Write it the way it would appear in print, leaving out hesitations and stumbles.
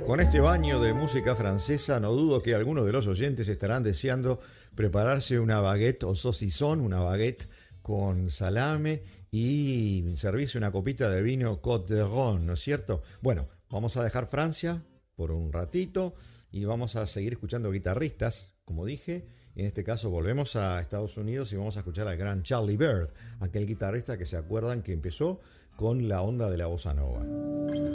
Con este baño de música francesa, no dudo que algunos de los oyentes estarán deseando prepararse una baguette o saucisson, una baguette con salame y servirse una copita de vino Côte de Rhône, ¿no es cierto? Bueno, vamos a dejar Francia por un ratito y vamos a seguir escuchando guitarristas, como dije. En este caso volvemos a Estados Unidos y vamos a escuchar al gran Charlie Byrd, aquel guitarrista que se acuerdan que empezó con la onda de la bossa nova.